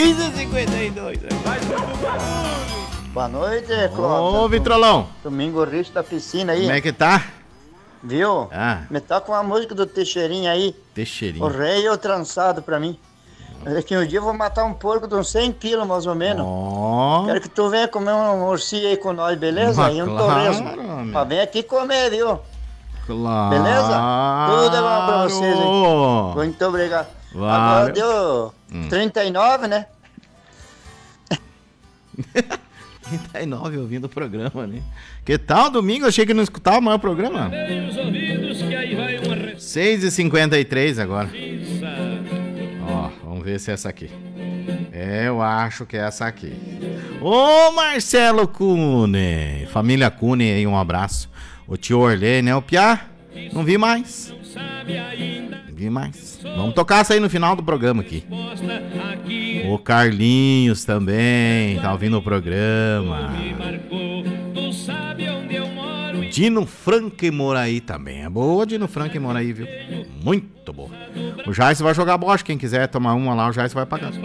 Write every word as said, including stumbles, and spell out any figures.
seis e cinquenta e dois. Boa noite, Clóvis. Ô, Vitrolão. Domingo Richo da piscina aí. Como é que tá? Viu? Ah. Me toca uma música do Teixeirinha aí. Teixeirinha. O rei e o trançado pra mim. Daqui um dia eu vou matar um porco de uns cem quilos, mais ou menos. Ó. Quero que tu venha comer um ursinho aí com nós, beleza? Mas E um claro, torresmo. meu. Mas vem aqui comer, viu? Claro. Beleza? Tudo é bom pra vocês aí. Muito obrigado. Valeu. Agora deu Hum. trinta e nove, né? trinta e nove ouvindo o programa, né? Que tal domingo? Achei que não escutava mais o programa. seis e cinquenta e três agora. Ó, vamos ver se é essa aqui. É, eu acho que é essa aqui. Ô, Marcelo Cune. Família Cune aí, um abraço. O tio Orlê, né? O Piá, não vi mais. Não vi mais. Vamos tocar essa aí no final do programa aqui. O Carlinhos também tá ouvindo o programa. Dino Franco e Moraí também. É boa, Dino Franco e Moraí, viu? Muito boa. O Jais vai jogar bocha. Quem quiser tomar uma lá, o Jais vai pagar.